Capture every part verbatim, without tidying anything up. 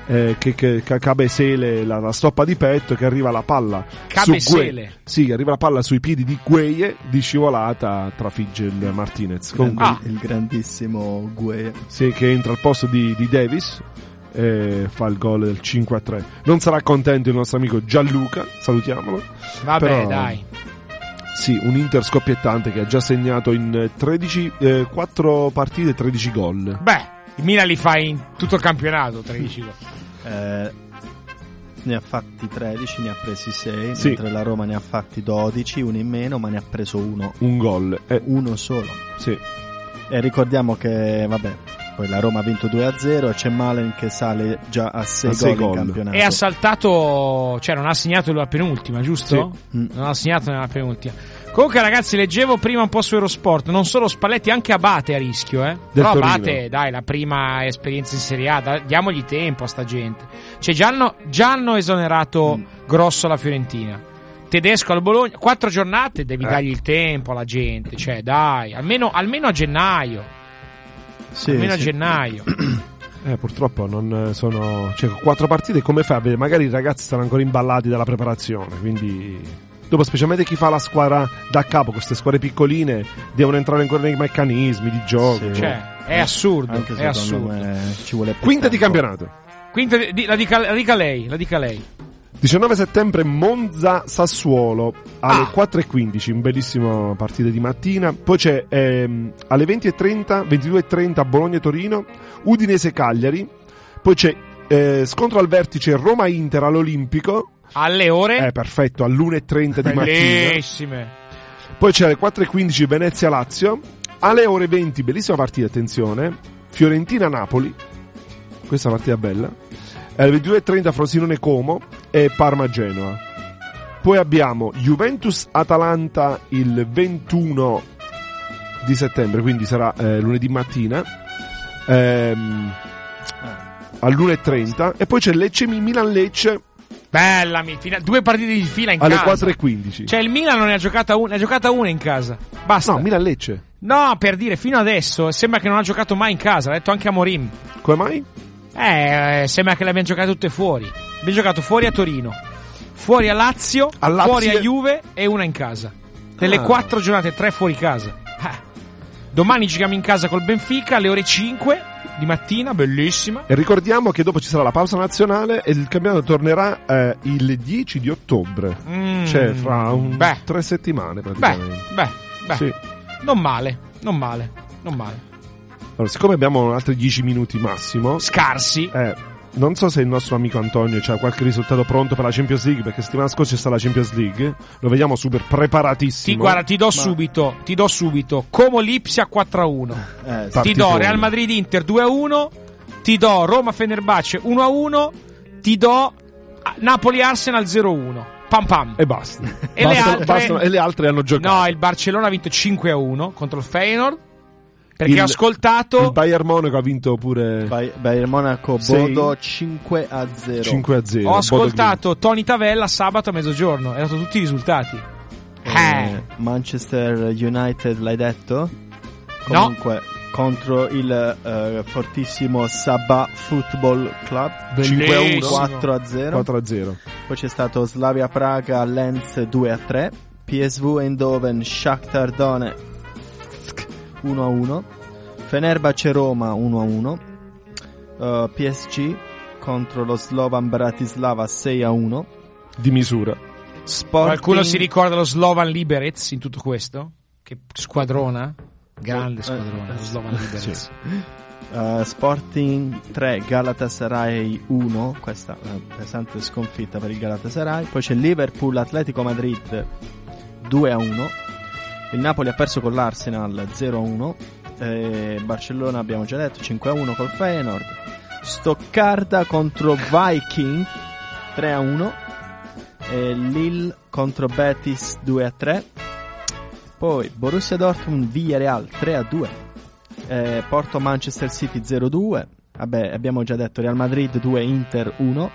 eh, che, che, che Cabesele, la, la stoppa di petto, che arriva la palla Cabesele. su sì, arriva la palla sui piedi di Gueye, di scivolata trafigge il Martinez. Comunque, ah. il grandissimo Gueye, sì, che entra al posto di, di Davis e fa il gol del cinque a tre. Non sarà contento il nostro amico Gianluca, salutiamolo. Vabbè, però, dai. Sì, un Inter scoppiettante che ha già segnato in tredici, eh, quattro partite e tredici gol. Beh, il Milan li fa in tutto il campionato tredici gol. Eh, ne ha fatti tredici, ne ha presi sei, sì. mentre la Roma ne ha fatti dodici, uno in meno, ma ne ha preso uno. Un gol. Eh. Uno solo. Sì. E ricordiamo che, vabbè, poi la Roma ha vinto due a zero e c'è Malen che sale già a sei gol in campionato. E ha saltato, cioè non ha segnato la penultima, giusto? Sì. Mm. Non ha segnato nella penultima. Comunque ragazzi, leggevo prima un po' su Eurosport, non solo Spalletti, anche Abate è a rischio, eh. Del Però Torino. Abate, dai, la prima esperienza in Serie A, da, diamogli tempo a sta gente. Cioè già hanno, già hanno esonerato mm. grosso la Fiorentina. Tedesco al Bologna, quattro giornate, devi eh. dargli il tempo alla gente, cioè dai, almeno, almeno a gennaio. Sì, almeno sì. a gennaio. Eh, purtroppo non sono, cioè quattro partite come fai a vedere? Magari i ragazzi stanno ancora imballati dalla preparazione, quindi dopo specialmente chi fa la squadra da capo, queste squadre piccoline devono entrare ancora nei meccanismi di gioco. Sì. Cioè, è assurdo, Anche è assurdo. Me ci vuole più Quinta tempo. di campionato. Quinta di, la, dica, la dica lei, la dica lei. diciannove settembre Monza Sassuolo alle Ah. quattro e quindici, un bellissimo partita di mattina. Poi c'è ehm, alle venti e trenta, ventidue e trenta Bologna Torino, Udinese Cagliari. Poi c'è eh, scontro al vertice Roma Inter all'Olimpico. Alle ore? Eh, perfetto, all'una e trenta di mattina. Bellissime. Poi c'è alle quattro e quindici Venezia Lazio. Alle ore venti, bellissima partita, attenzione, Fiorentina Napoli. Questa è una partita bella. Alle ventidue e trenta Frosinone Como e Parma Genoa. Poi abbiamo Juventus Atalanta il ventuno di settembre, quindi sarà eh, lunedì mattina ehm, all'una e trenta. E poi c'è Lecce Milan Lecce. Bella, mi, fina, due partite di fila in alle casa. quattro e quindici. Cioè il Milan non ne ha giocata una, ne ha giocata una in casa. Basta. No, Milan Lecce. No, per dire, fino adesso sembra che non ha giocato mai in casa, l'ha detto anche Amorim. Come mai? Eh, sembra che le abbiamo giocate tutte fuori. Abbiamo giocato fuori a Torino, fuori a Lazio, a Lazio fuori a Juve e una in casa. Nelle ah. quattro giornate, tre fuori casa. Ah. Domani giochiamo in casa col Benfica alle ore cinque di mattina, bellissima. E ricordiamo che dopo ci sarà la pausa nazionale e il campionato tornerà eh, il dieci di ottobre. Mm. Cioè fra un, beh. tre settimane praticamente. Beh, beh, beh. Sì. Non male, non male, non male. Allora, siccome abbiamo altri dieci minuti massimo, scarsi, eh, non so se il nostro amico Antonio ha qualche risultato pronto per la Champions League, perché settimana scorsa c'è stata la Champions League, lo vediamo super preparatissimo. Ti guarda, ti do ma... subito, ti do subito Como Lipsia quattro a uno. Eh, sì. Ti do Real Madrid Inter due a uno, ti do Roma Fenerbahce uno a uno, ti do Napoli Arsenal zero a uno. Pam pam. E basta. E, basta, le altre... basta, e le altre hanno giocato. No, il Barcellona ha vinto cinque a uno contro il Feyenoord. Perché il, ho ascoltato il Bayern Monaco ha vinto pure Bay- Bayern Monaco Bodo cinque a zero. cinque a zero. Ho ascoltato Tony Tavella sabato a mezzogiorno. Erano dato tutti i risultati. Eh, eh. Manchester United l'hai detto? No. Comunque contro il uh, fortissimo Sabah Football Club cinque a uno, quattro a zero. quattro a zero. Poi c'è stato Slavia Praga Lens due a tre, P S V Eindhoven Shakhtar Donetsk uno a uno, Fenerbahce Roma uno a uno, uh, P S G contro lo Slovan Bratislava sei a uno. Di misura. Sporting... Qualcuno si ricorda lo Slovan Liberec in tutto questo? Che squadrona? Grande squadrone, lo Slovan Liberec. Sì. Uh, Sporting tre Galatasaray uno, questa è una pesante sconfitta per il Galatasaray. Poi c'è Liverpool Atletico Madrid due a uno, il Napoli ha perso con l'Arsenal zero a uno, eh, Barcellona abbiamo già detto cinque a uno col Feyenoord, Stoccarda contro Viking tre a uno, eh, Lille contro Betis due a tre, poi Borussia Dortmund Villarreal tre a due, eh, Porto Manchester City zero a due, vabbè abbiamo già detto Real Madrid due Inter uno,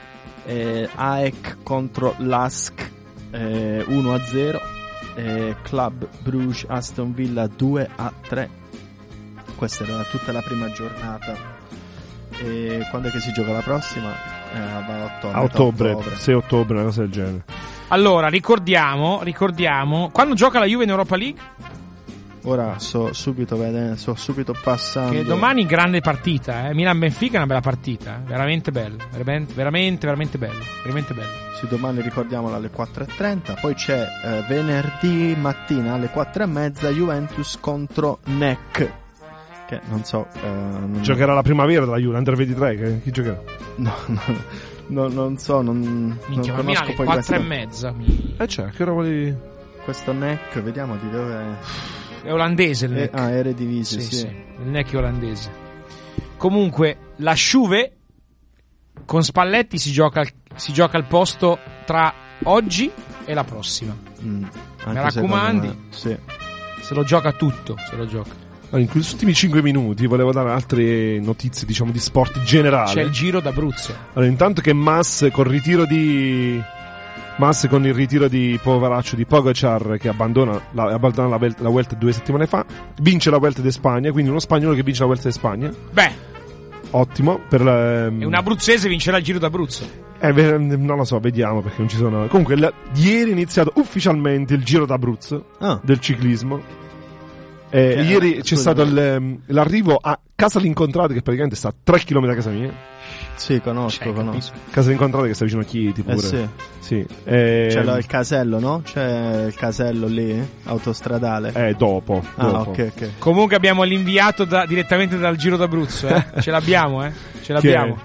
eh, A E C contro l'Ask eh, uno a zero, eh, Club Bruges Aston Villa due a tre. Questa era tutta la prima giornata. E quando è che si gioca la prossima? Eh, a ottobre, A ottobre, ottobre. sei ottobre, una cosa del genere. Allora, ricordiamo, ricordiamo, quando gioca la Juve in Europa League? Ora sto subito vedendo, sto subito passando. Che domani grande partita, eh. Milan-Benfica è una bella partita, eh. veramente bella, veramente, veramente, veramente bella, veramente bella. Sì, domani ricordiamolo alle quattro e trenta. Poi c'è eh, venerdì mattina alle quattro e mezza Juventus contro N E C. Che non so. Eh, non... Giocherà la primavera della Juve, Under ventitré. Che, chi giocherà? No, no, no, non so. Non, Minchia, non ma Milan conosco alle poi quattro questo, e mezza. Mi... Eh, c'è, che roba di. questo N E C. Vediamo di dove. È olandese il N E Eh, C. ah, Eredivisie, sì, sì. sì, il N E C è olandese. Comunque, la Juve con Spalletti si gioca, al- si gioca al posto tra oggi e la prossima. Mm, Mi anche secondo raccomandi. me, sì. Se lo gioca tutto, se lo gioca. Allora, in questi ultimi cinque minuti volevo dare altre notizie, diciamo, di sport generale. C'è il Giro d'Abruzzo. Allora, intanto che Mas col ritiro di Mas con il ritiro di poveraccio di Pogacar, che abbandona la, abbandona la, Vuelta- la Vuelta due settimane fa, vince la Vuelta di Spagna, quindi uno spagnolo che vince la Vuelta di Spagna. Beh, Ottimo per la, e un abruzzese vincerà il Giro d'Abruzzo. eh, beh, non lo so, vediamo perché non ci sono. Comunque la, ieri è iniziato ufficialmente il Giro d'Abruzzo Ah, del ciclismo. Eh, Che- ieri c'è scusa. stato il, l'arrivo a Casa L'Incontrate, che praticamente sta a tre chilometri da casa mia. sì, conosco, Cioè, conosco. Casa L'Incontrate che sta vicino a Chieti pure. Eh sì. Sì. Eh, C'è la- il casello, no? C'è il casello lì, autostradale. eh, dopo. ah, dopo. ok, ok. Comunque abbiamo l'inviato da- direttamente dal Giro d'Abruzzo, eh. Ce l'abbiamo, eh. Ce l'abbiamo.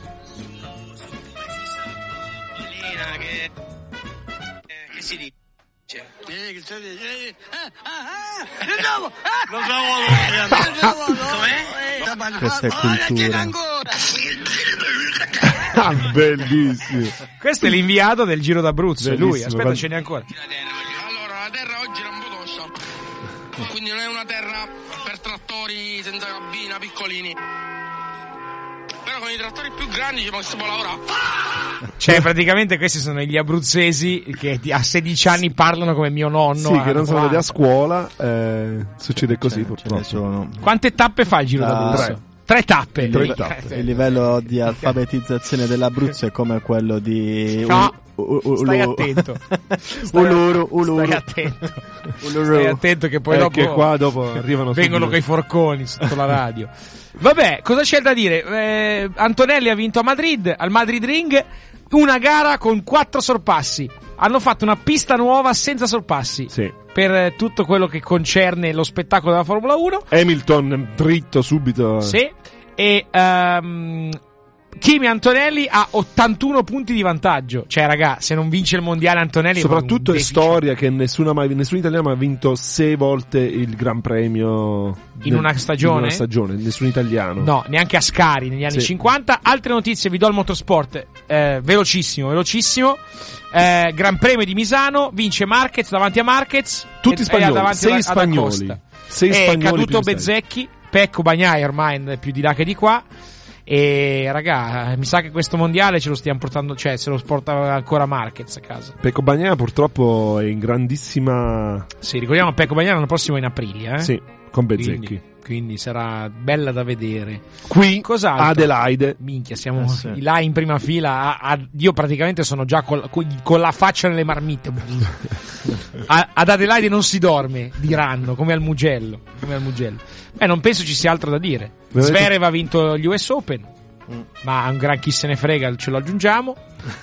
Che, che si dice? Eh, che si dice? Eh, ah, ah, il nuovo, ah, il nuovo, com'è? Questa è cultura. Ah, bellissimo. Questo è l'inviato del Giro d'Abruzzo, è lui. Bellissimo, Aspetta, guarda. ce n'è ancora. Allora, la terra oggi è un po' tosta, quindi non è una terra per trattori senza cabina, piccolini. Però con i trattori più grandi ci possiamo lavorare. Cioè, praticamente questi sono gli abruzzesi che di- a sedici anni parlano come mio nonno. Sì, a che non sono andati a quaranta. scuola. Eh, succede così, Ce- ce purtroppo. ne sono. Quante tappe fa il Giro Ah, d'Abruzzo? tre. Tre tappe. Tre Eh, tappe. eh, Il livello di alfabetizzazione dell'Abruzzo è come quello di No, U- U- stai Ulu- attento. Stai, Uluru, Uluru. stai attento. Uluru. Stai attento che poi Eh, dopo che qua dopo arrivano vengono subito. coi forconi sotto la radio. Vabbè, cosa c'è da dire? Eh, Antonelli ha vinto a Madrid, al Madrid Ring, una gara con quattro sorpassi. Hanno fatto una pista nuova senza sorpassi. Sì. Per eh, tutto quello che concerne lo spettacolo della Formula uno. Hamilton dritto subito. Sì. E ehm, Kimi Antonelli ha ottantuno punti di vantaggio. Cioè, raga, se non vince il mondiale Antonelli, Soprattutto un è deficit. storia che nessuna mai, nessun italiano ha vinto sei volte il Gran Premio In una stagione? In una stagione, nessun italiano. No, neanche Ascari negli anni Sì. cinquanta. Altre notizie, vi do il motorsport. Eh, velocissimo, velocissimo. Eh, Gran Premio di Misano, vince Marquez davanti a Marquez. Tutti e- spagnoli, e davanti sei ad- ad spagnoli. Acosta. Sei È spagnoli caduto più di sei. Bezzecchi, Pecco Bagnaia ormai è più di là che di qua. E raga, mi sa che questo mondiale ce lo stiamo portando, cioè se lo porta ancora Marquez a casa. Pecco Bagnaia purtroppo è in grandissima. Sì, ricordiamo Pecco Bagnaia l'anno prossimo in Aprilia, eh? Sì, con Quindi, Bezzecchi. quindi sarà bella da vedere. Qui Cos'altro? Adelaide. Minchia, siamo Eh sì. là in prima fila. A, a- io praticamente sono già col- con, con la faccia nelle marmite. A- ad Adelaide non si dorme, diranno, come al Mugello. Come al Mugello. Beh, non penso ci sia altro da dire. Veramente- Zverev ha vinto gli U S Open. Mm. Ma un gran chi se ne frega, ce lo aggiungiamo.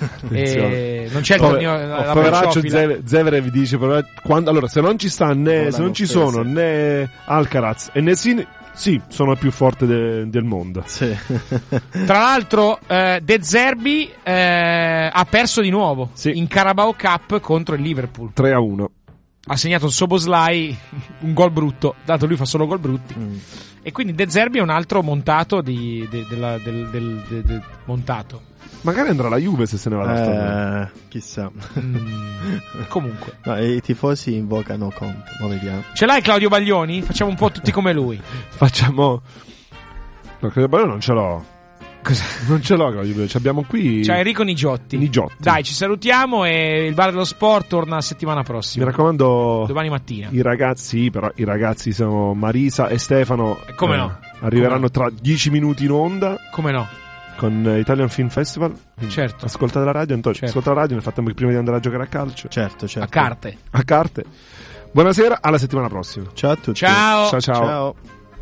E non c'è il Pover- torneo. oh, la poveraccio Perciofila. Zeve- Zverev dice però, quando, allora se non ci sta né Ora se non non ci pensa. sono né Alcaraz e né Sin, sì, sono il più forte de- del mondo. Sì. Tra l'altro, eh, De Zerbi eh, ha perso di nuovo Sì. in Carabao Cup contro il Liverpool. tre a uno. Ha segnato il Soboslai, un gol brutto, dato lui fa solo gol brutti. Mm. E quindi De Zerbi è un altro montato di, de- della- del, del- de- de- montato. Magari andrà alla Juve se se ne va dal torneo. Eh, chissà. Mm, comunque. No, i tifosi invocano Conte, ma vediamo. Ce l'hai Claudio Baglioni? Facciamo un po' tutti come lui. Facciamo no, credo però non ce l'ho. Non ce l'ho, Claudio. Ci abbiamo qui C'è Enrico Nigiotti. Nigiotti. Dai, ci salutiamo e il Bar dello Sport torna la settimana Mi prossima. raccomando, Domani mattina. i ragazzi, però i ragazzi sono Marisa e Stefano. Come eh, no? arriveranno tra dieci minuti in onda. Come no? Con Italian Film Festival. Certo. Ascoltate la radio, Antonio. Certo. Ascolta la radio nel frattempo che prima di andare a giocare a calcio. Certo, certo. A carte. A carte. Buonasera, alla settimana prossima. Ciao a tutti. Ciao. Ciao ciao. Ciao.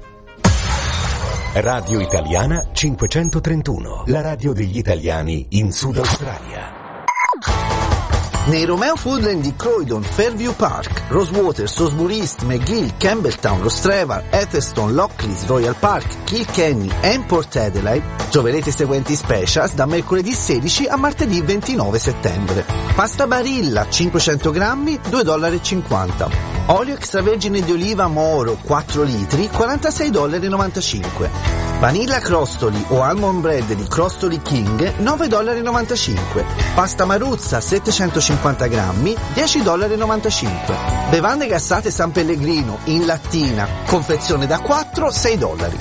Radio Italiana cinquecentotrentuno, la radio degli italiani in Sud Australia. Nei Romeo Foodland di Croydon, Fairview Park, Rosewater, Salisbury East, McGill, Campbelltown, Rostrevor, Etherston, Lockleys, Royal Park, Kilkenny e Port Adelaide troverete i seguenti specials da mercoledì sedici a martedì ventinove settembre. Pasta Barilla cinquecento grammi, due dollari e cinquanta. Olio extravergine di oliva Moro quattro litri, quarantasei dollari e novantacinque. Vanilla Crostoli o Almond Bread di Crostoli King, nove dollari e novantacinque. Pasta Maruzza settecentocinquanta grammi, dieci dollari e novantacinque. Bevande gassate San Pellegrino in lattina, confezione da quattro, sei dollari.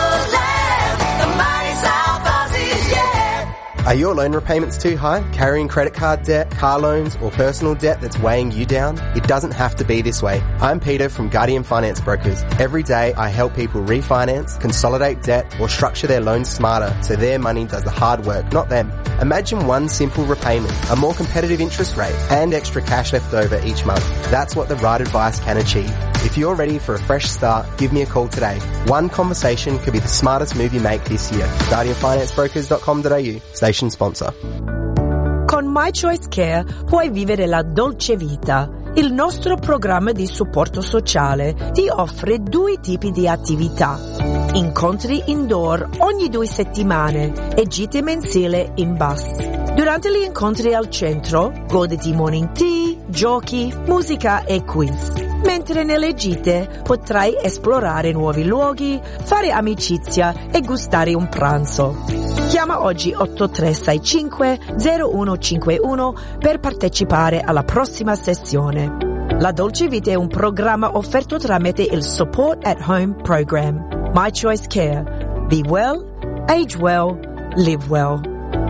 Are your loan repayments too high? Carrying credit card debt, car loans, or personal debt that's weighing you down? It doesn't have to be this way. I'm Peter from Guardian Finance Brokers. Every day I help people refinance, consolidate debt, or structure their loans smarter so their money does the hard work, not them. Imagine one simple repayment, a more competitive interest rate, and extra cash left over each month. That's what the right advice can achieve. If you're ready for a fresh start, give me a call today. One conversation could be the smartest move you make this year. guardian finance brokers dot com dot a u. Station sponsor. Con My Choice Care puoi vivere la dolce vita. Il nostro programma di supporto sociale ti offre due tipi di attività. Incontri indoor ogni due settimane e gite mensili in bus. Durante gli incontri al centro, goditi morning tea, giochi, musica e quiz. Mentre nelle gite potrai esplorare nuovi luoghi, fare amicizia e gustare un pranzo. Chiama oggi otto tre sei cinque zero uno cinque uno per partecipare alla prossima sessione. La Dolce Vita è un programma offerto tramite il Support at Home Program. My Choice Care. Be well, age well, live well.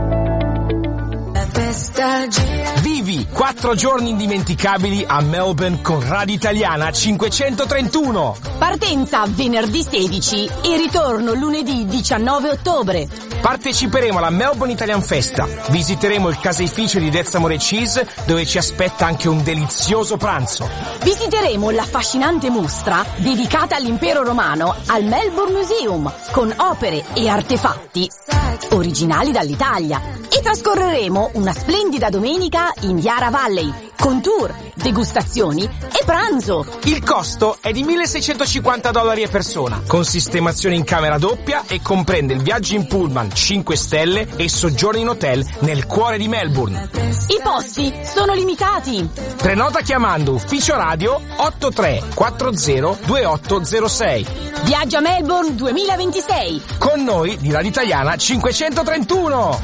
Vivi quattro giorni indimenticabili a Melbourne con Radio Italiana cinquecentotrentuno. Partenza venerdì sedici e ritorno lunedì diciannove ottobre. Parteciperemo alla Melbourne Italian Festa. Visiteremo il caseificio di Dezzamore Cheese, dove ci aspetta anche un delizioso pranzo. Visiteremo l'affascinante mostra dedicata all'impero romano al Melbourne Museum, con opere e artefatti originali dall'Italia. E trascorreremo una splendida domenica in Yarra Valley, con tour, degustazioni e pranzo. Il costo è di milleseicentocinquanta dollari a persona, con sistemazione in camera doppia e comprende il viaggio in pullman cinque stelle e soggiorno in hotel nel cuore di Melbourne. I posti sono limitati. Prenota chiamando ufficio radio otto tre quattro zero due otto zero sei. Viaggio a Melbourne duemilaventisei. Con noi di Radio Italiana cinquecentotrentuno.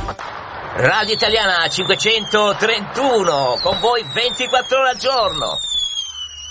Radio Italiana cinquecentotrentuno, con voi ventiquattro ore al giorno.